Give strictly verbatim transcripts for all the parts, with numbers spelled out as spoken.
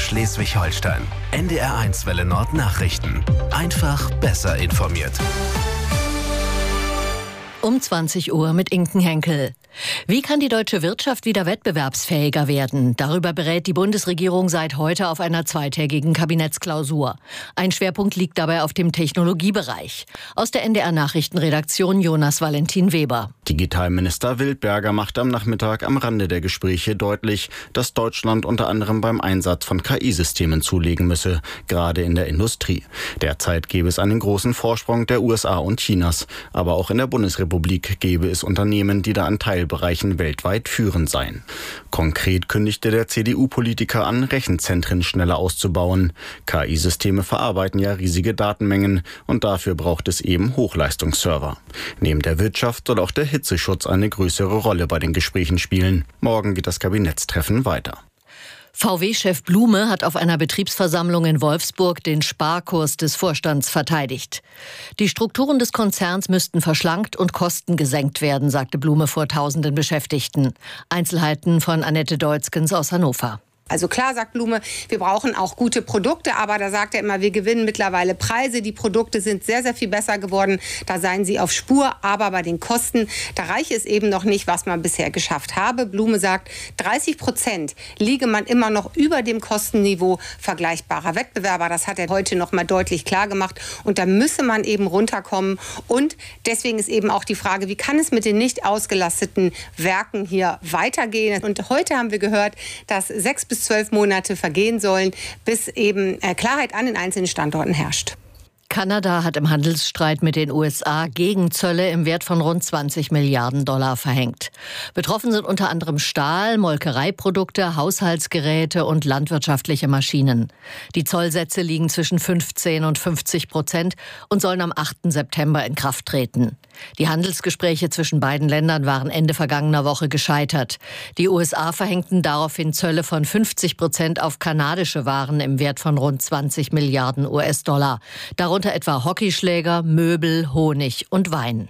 Schleswig-Holstein. N D R eins Welle Nord Nachrichten. Einfach besser informiert. Um zwanzig Uhr mit Inken Henkel. Wie kann die deutsche Wirtschaft wieder wettbewerbsfähiger werden? Darüber berät die Bundesregierung seit heute auf einer zweitägigen Kabinettsklausur. Ein Schwerpunkt liegt dabei auf dem Technologiebereich. Aus der N D R-Nachrichtenredaktion Jonas Valentin Weber. Digitalminister Wildberger macht am Nachmittag am Rande der Gespräche deutlich, dass Deutschland unter anderem beim Einsatz von K I-Systemen zulegen müsse, gerade in der Industrie. Derzeit gäbe es einen großen Vorsprung der U S A und Chinas. Aber auch in der Bundesrepublik gäbe es Unternehmen, die da an Teilbereichen weltweit führend seien. Konkret kündigte der C D U-Politiker an, Rechenzentren schneller auszubauen. K I-Systeme verarbeiten ja riesige Datenmengen und dafür braucht es eben Hochleistungsserver. Neben der Wirtschaft soll auch der Hitzeschutz eine größere Rolle bei den Gesprächen spielen. Morgen geht das Kabinettstreffen weiter. V W-Chef Blume hat auf einer Betriebsversammlung in Wolfsburg den Sparkurs des Vorstands verteidigt. Die Strukturen des Konzerns müssten verschlankt und Kosten gesenkt werden, sagte Blume vor tausenden Beschäftigten. Einzelheiten von Annette Deutzgens aus Hannover. Also klar, sagt Blume, wir brauchen auch gute Produkte, aber da sagt er immer, wir gewinnen mittlerweile Preise. Die Produkte sind sehr, sehr viel besser geworden. Da seien sie auf Spur, aber bei den Kosten, da reiche es eben noch nicht, was man bisher geschafft habe. Blume sagt, dreißig Prozent liege man immer noch über dem Kostenniveau vergleichbarer Wettbewerber. Das hat er heute noch mal deutlich klar gemacht. Und da müsse man eben runterkommen. Und deswegen ist eben auch die Frage, wie kann es mit den nicht ausgelasteten Werken hier weitergehen? Und heute haben wir gehört, dass sechs bis zwölf Monate vergehen sollen, bis eben Klarheit an den einzelnen Standorten herrscht. Kanada hat im Handelsstreit mit den U S A Gegenzölle im Wert von rund zwanzig Milliarden Dollar verhängt. Betroffen sind unter anderem Stahl, Molkereiprodukte, Haushaltsgeräte und landwirtschaftliche Maschinen. Die Zollsätze liegen zwischen fünfzehn und fünfzig Prozent und sollen am achten September in Kraft treten. Die Handelsgespräche zwischen beiden Ländern waren Ende vergangener Woche gescheitert. Die U S A verhängten daraufhin Zölle von fünfzig Prozent auf kanadische Waren im Wert von rund zwanzig Milliarden U S-Dollar. Darunter etwa Hockeyschläger, Möbel, Honig und Wein.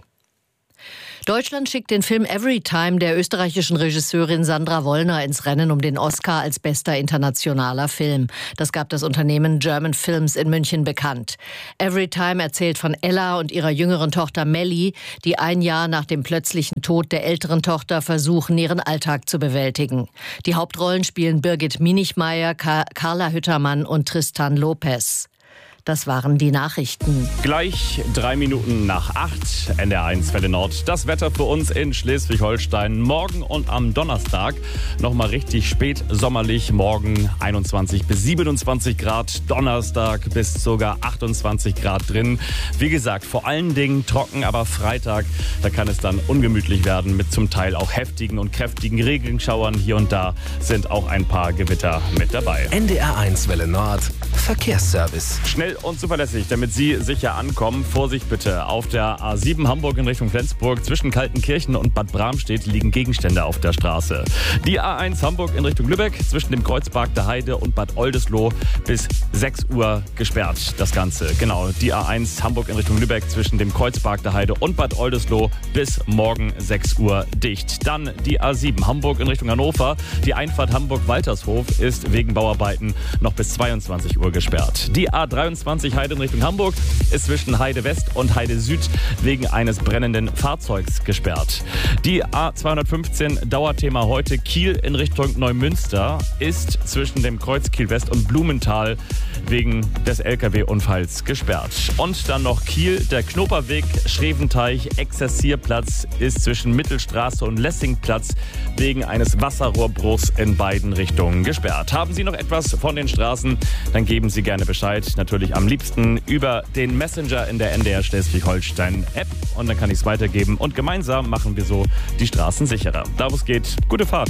Deutschland schickt den Film Everytime der österreichischen Regisseurin Sandra Wollner ins Rennen um den Oscar als bester internationaler Film. Das gab das Unternehmen German Films in München bekannt. Everytime erzählt von Ella und ihrer jüngeren Tochter Melli, die ein Jahr nach dem plötzlichen Tod der älteren Tochter versuchen, ihren Alltag zu bewältigen. Die Hauptrollen spielen Birgit Minichmeier, Carla Hüttermann und Tristan Lopez. Das waren die Nachrichten. Gleich drei Minuten nach acht, N D R eins Welle Nord. Das Wetter für uns in Schleswig-Holstein. Morgen und am Donnerstag nochmal richtig spät sommerlich. Morgen einundzwanzig bis siebenundzwanzig Grad. Donnerstag bis sogar achtundzwanzig Grad drin. Wie gesagt, vor allen Dingen trocken, aber Freitag, da kann es dann ungemütlich werden mit zum Teil auch heftigen und kräftigen Regenschauern. Hier und da sind auch ein paar Gewitter mit dabei. N D R eins Welle Nord Verkehrsservice. Schnell und zuverlässig, damit Sie sicher ankommen. Vorsicht bitte. Auf der A sieben Hamburg in Richtung Flensburg zwischen Kaltenkirchen und Bad Bramstedt liegen Gegenstände auf der Straße. Die A eins Hamburg in Richtung Lübeck zwischen dem Kreuzpark der Heide und Bad Oldesloe bis sechs Uhr gesperrt. Das Ganze, genau. Die A eins Hamburg in Richtung Lübeck zwischen dem Kreuzpark der Heide und Bad Oldesloe bis morgen sechs Uhr dicht. Dann die A sieben Hamburg in Richtung Hannover. Die Einfahrt Hamburg-Waltershof ist wegen Bauarbeiten noch bis zweiundzwanzig Uhr gesperrt. Die A dreiundzwanzig Heide in Richtung Hamburg ist zwischen Heide West und Heide Süd wegen eines brennenden Fahrzeugs gesperrt. Die A zweihundertfünfzehn Dauerthema heute Kiel in Richtung Neumünster ist zwischen dem Kreuz Kiel West und Blumenthal wegen des L K W-Unfalls gesperrt. Und dann noch Kiel, der Knoperweg, Schreventeich, Exerzierplatz ist zwischen Mittelstraße und Lessingplatz wegen eines Wasserrohrbruchs in beiden Richtungen gesperrt. Haben Sie noch etwas von den Straßen, dann geben Sie gerne Bescheid. Natürlich am liebsten über den Messenger in der N D R Schleswig-Holstein-App und dann kann ich es weitergeben und gemeinsam machen wir so die Straßen sicherer. Da wo es geht, gute Fahrt.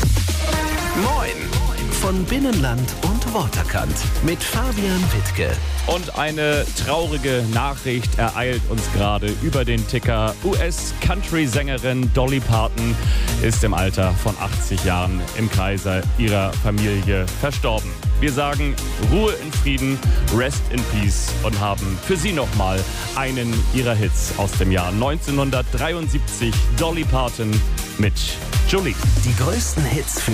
Moin von Binnenland und Waterkant mit Fabian Wittke. Und eine traurige Nachricht ereilt uns gerade über den Ticker. U S-Country-Sängerin Dolly Parton ist im Alter von achtzig Jahren im Kreise ihrer Familie verstorben. Wir sagen Ruhe in Frieden, Rest in Peace und haben für Sie nochmal einen ihrer Hits aus dem Jahr neunzehnhundertdreiundsiebzig. Dolly Parton mit Jolie. Die größten Hits für